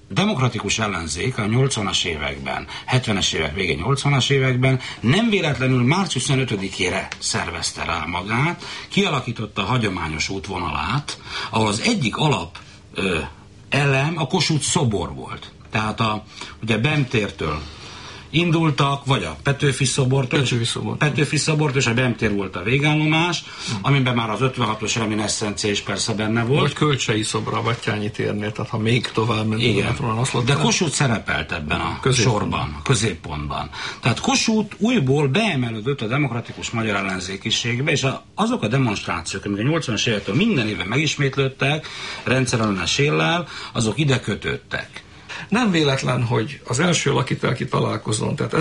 demokratikus ellenzék a 80-as években, 70-es évek végén, 80-as években nem véletlenül március 25-ére szervezte rá magát, kialakította a hagyományos útvonalát, ahol az egyik alap elem a Kossuth szobor volt. Tehát ugye Bem tértől indultak, vagy a Petőfi szobortól, és a Bem tér volt a végállomás, amiben már az 56-os reminiszencia is persze benne volt. Vagy Kölcsei szobor a Battyányi térnél, tehát ha még tovább ment. De Kossuth szerepelt ebben a sorban, a középpontban. Tehát Kossuth újból beemelődött a demokratikus magyar ellenzékiségbe, és azok a demonstrációk, amik a 80-as évektől minden évben megismétlődtek, rendszerellenes éllel, azok ide kötődtek. Nem véletlen, hogy az első lakitelki találkozón, tehát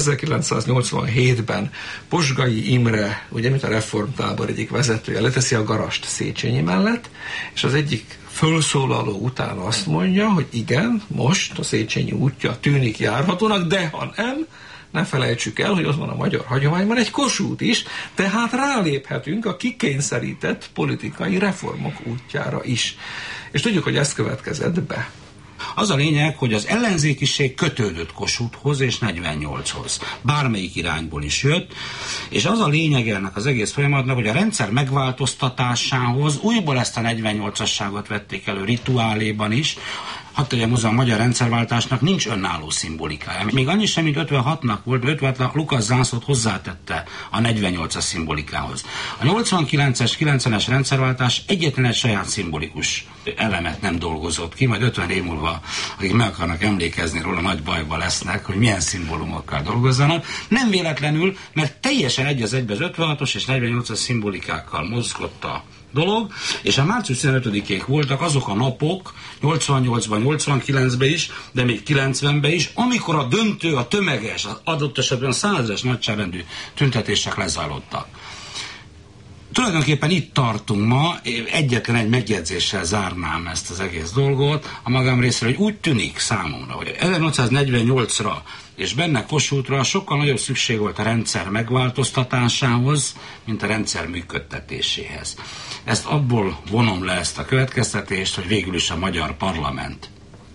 1987-ben Posgai Imre, ugye, mint a reformtábor egyik vezetője, leteszi a garast Széchenyi mellett, és az egyik fölszólaló után azt mondja, hogy igen, most a Széchenyi útja tűnik járhatónak, de ha nem, ne felejtsük el, hogy ott van a magyar hagyományban egy Kossuth is, tehát ráléphetünk a kikényszerített politikai reformok útjára is. És tudjuk, hogy ez következett be. Az a lényeg, hogy az ellenzékiség kötődött Kossuthhoz és 48-hoz. Bármelyik irányból is jött, és az a lényeg ennek az egész folyamatnak, hogy a rendszer megváltoztatásához újból ezt a 48-asságot vették elő rituáléban is. Hadd tegyem hozzá, a magyar rendszerváltásnak nincs önálló szimbolikája. Még annyi sem, mint 56-nak volt, 56-nak Lukasz zászlót hozzátette a 48-as szimbolikához. A 89-es, 90-es rendszerváltás egyetlen egy saját szimbolikus elemet nem dolgozott ki, majd 50 év múlva, akik meg akarnak emlékezni róla, nagy bajba lesznek, hogy milyen szimbólumokkal dolgozzanak. Nem véletlenül, mert teljesen egy az egybe az 56-os és 48-as szimbolikákkal mozgott a dolog, és a március 15-ék voltak azok a napok, 88-ban, 89-ben is, de még 90-ben is, amikor a döntő, a tömeges, adott esetben 100-es nagyságrendű tüntetések lezajlottak. Tulajdonképpen itt tartunk ma, egyetlen egy megjegyzéssel zárnám ezt az egész dolgot, a magam részéről, hogy úgy tűnik számomra, hogy 1848-ra és benne Kossuthra sokkal nagyobb szükség volt a rendszer megváltoztatásához, mint a rendszer működtetéséhez. Ezt abból vonom le ezt a következtetést, hogy végül is a magyar parlament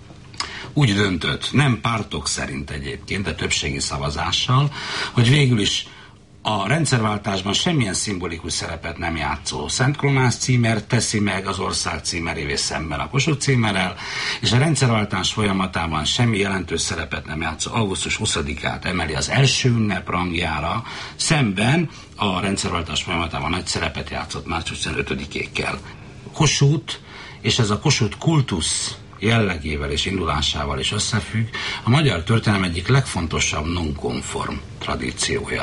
úgy döntött, nem pártok szerint egyébként, de többségi szavazással, hogy végül is a rendszerváltásban semmilyen szimbolikus szerepet nem játszó Szent Klónász címer teszi meg az ország címerévé szemben a Kossuth címerrel, és a rendszerváltás folyamatában semmi jelentős szerepet nem játszó augusztus 20-át emeli az első ünnep rangjára, szemben a rendszerváltás folyamatában nagy szerepet játszott március 25-ékkel. Kossuth, és ez a Kossuth kultusz jellegével és indulásával is összefügg, a magyar történelem egyik legfontosabb nonkonform tradíciója.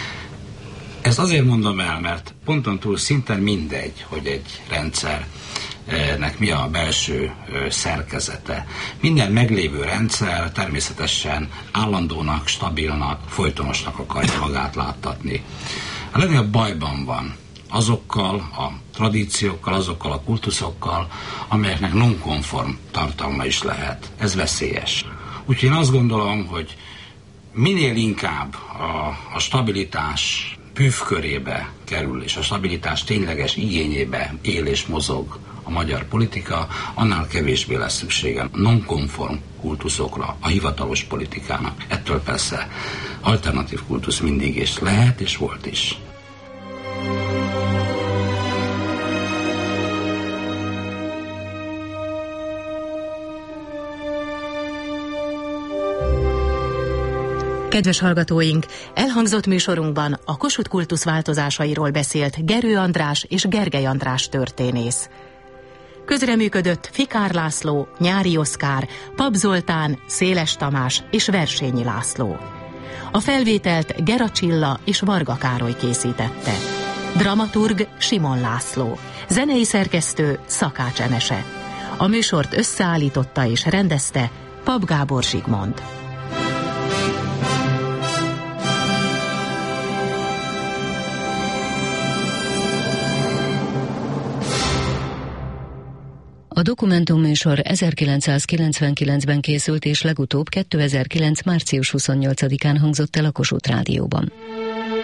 Ezt azért mondom el, mert ponton túl szinte mindegy, hogy egy rendszernek mi a belső szerkezete. Minden meglévő rendszer természetesen állandónak, stabilnak, folytonosnak akarja magát láttatni. A legnagyobb bajban van azokkal a tradíciókkal, azokkal a kultuszokkal, amelyeknek nonkonform tartalma is lehet. Ez veszélyes. Úgyhogy én azt gondolom, hogy minél inkább a stabilitás püfkörébe kerül, és a stabilitás tényleges igényébe él és mozog a magyar politika, annál kevésbé lesz szüksége nonkonform kultuszokra, a hivatalos politikának. Ettől persze alternatív kultusz mindig is lehet és volt is. Kedves hallgatóink, elhangzott műsorunkban a Kossuth kultusz változásairól beszélt Gerő András és Gergely András történész. Közreműködött Fikár László, Nyári Oszkár, Pap Zoltán, Széles Tamás és Versényi László. A felvételt Gera Csilla és Varga Károly készítette. Dramaturg Simon László. Zenei szerkesztő Szakács Emese. A műsort összeállította és rendezte Pap Gábor Zsigmond. A dokumentumműsor 1999-ben készült és legutóbb 2009. március 28-án hangzott el a Kossuth Rádióban.